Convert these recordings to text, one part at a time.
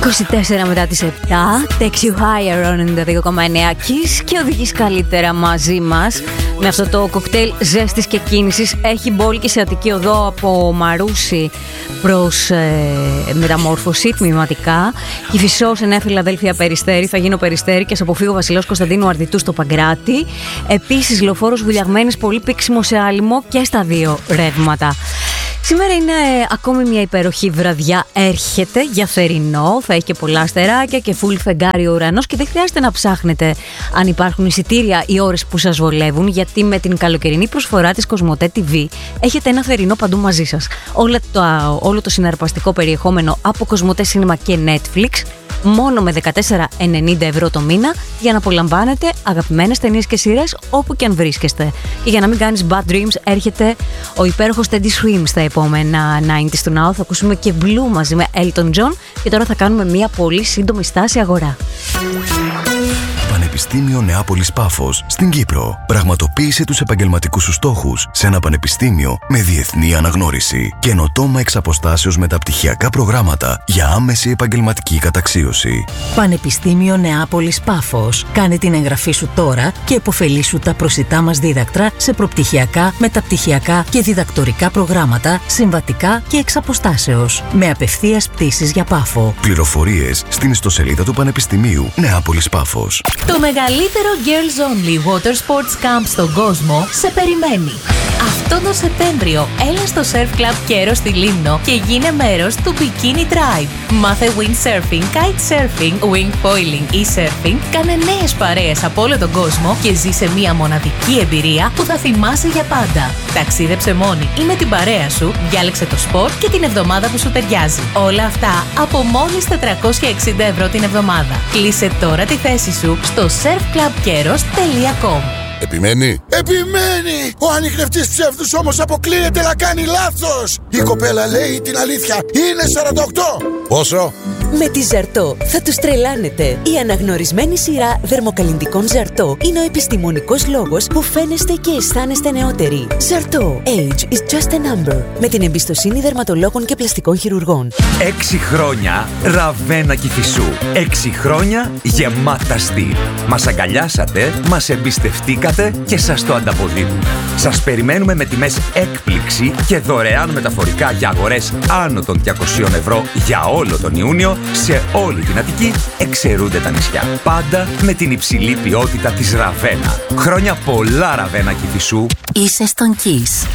24 μετά τις 7, Takes You Higher on 92,9 Kiss και οδηγείς καλύτερα μαζί μας με αυτό το κοκτέιλ ζέστης και κίνησης. Έχει μπόλικη σε Αττική Οδό από Μαρούσι προς Μεταμόρφωση τμηματικά. Κηφισός, Νέα Φιλαδέλφια, Περιστέρι, θα γίνω Περιστέρι και σε αποφύγω Βασιλός Κωνσταντίνου Αρδιτού στο Παγκράτη. Επίσης Λεωφόρος Βουλιαγμένης, πολύ πήξιμο σε άλυμο και στα δύο ρεύματα. Σήμερα είναι ακόμη μια υπέροχη βραδιά, έρχεται για θερινό, θα έχει και πολλά αστεράκια και φουλ φεγγάρι ο ουρανός και δεν χρειάζεται να ψάχνετε αν υπάρχουν εισιτήρια οι ώρες που σας βολεύουν, γιατί με την καλοκαιρινή προσφορά της Κοσμοτέ TV έχετε ένα θερινό παντού μαζί σας. Όλο το συναρπαστικό περιεχόμενο από Κοσμοτέ Cinema και Netflix μόνο με 14,90 ευρώ το μήνα για να απολαμβάνετε αγαπημένες ταινίες και σειρές όπου και αν βρίσκεστε. Και για να μην κάνεις bad dreams έρχεται ο υπέροχος Teddy Swims στα επόμενα 90's του Now. Θα ακούσουμε και Blue μαζί με Elton John και τώρα θα κάνουμε μια πολύ σύντομη στάση αγορά. Πανεπιστήμιο Νεάπολης Πάφος στην Κύπρο. Πραγματοποίησε τους επαγγελματικούς σου στόχους σε ένα πανεπιστήμιο με διεθνή αναγνώριση. Καινοτόμα εξ αποστάσεως μεταπτυχιακά προγράμματα για άμεση επαγγελματική καταξίωση. Πανεπιστήμιο Νεάπολης Πάφος. Κάνε την εγγραφή σου τώρα και επωφελήσου τα προσιτά μας δίδακτρα σε προπτυχιακά, μεταπτυχιακά και διδακτορικά προγράμματα, συμβατικά και εξ αποστάσεως. Με απευθείας πτήσεις για Πάφο. Πληροφορίες στην ιστοσελίδα του Πανεπιστημίου Νεάπολης Πάφος. Το μεγαλύτερο Girls Only Water Sports Camp στον κόσμο σε περιμένει. Αυτό το Σεπτέμβριο έλα στο Surf Club Κέρος στη Λίμνο και γίνε μέρος του Bikini Tribe. Μάθε windsurfing, kitesurfing, wing foiling ή surfing, κάνε νέες παρέες από όλο τον κόσμο και ζήσε μια μοναδική εμπειρία που θα θυμάσαι για πάντα. Ταξίδεψε μόνη ή με την παρέα σου, διάλεξε το σπορ και την εβδομάδα που σου ταιριάζει. Όλα αυτά από μόλις 460 ευρώ την εβδομάδα. Κλείσε τώρα τη θέση σου στο surfclubkeros.com. Επιμένει. Επιμένει! Ο ανιχνευτής ψεύδους όμως αποκλείεται να κάνει λάθος. Η κοπέλα λέει την αλήθεια. Είναι 48. Πόσο? Με τη Ζαρτό θα τους τρελάνετε. Η αναγνωρισμένη σειρά δερμοκαλλυντικών Ζαρτό είναι ο επιστημονικός λόγος που φαίνεστε και αισθάνεστε νεότεροι. Ζαρτό. Age is just a number. Με την εμπιστοσύνη δερματολόγων και πλαστικών χειρουργών. 6 χρόνια Ραβένα Κηφισού. 6 χρόνια γεμάτα στυλ. Μας αγκαλιάσατε, μας εμπιστευτήκατε και σας το ανταποδίδουμε. Σας περιμένουμε με τιμές έκπληξη και δωρεάν μεταφορικά για αγορές άνω των 200 ευρώ για όλο τον Ιούνιο σε όλη την Αττική, εξαιρούνται τα νησιά. Πάντα με την υψηλή ποιότητα της Ραβένα. Χρόνια πολλά Ραβένα Κηφισού. Είσαι στον Kiss.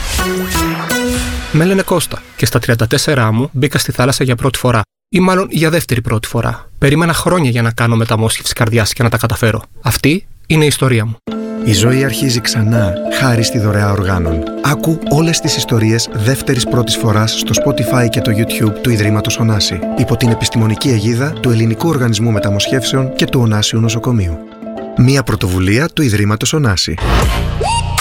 Με λένε Κώστα και στα 34 μου μπήκα στη θάλασσα για πρώτη φορά. Ή μάλλον για δεύτερη πρώτη φορά. Περίμενα χρόνια για να κάνω μεταμόσχευση καρδιάς και να τα καταφέρω. Αυτή είναι η ιστορία μου. Η ζωή αρχίζει ξανά, χάρη στη δωρεά οργάνων. Άκου όλες τις ιστορίες δεύτερης πρώτης φοράς στο Spotify και το YouTube του Ιδρύματος Ωνάση, υπό την επιστημονική αιγίδα του Ελληνικού Οργανισμού Μεταμοσχεύσεων και του Ωνάσιου Νοσοκομείου. Μία πρωτοβουλία του Ιδρύματος Ωνάση.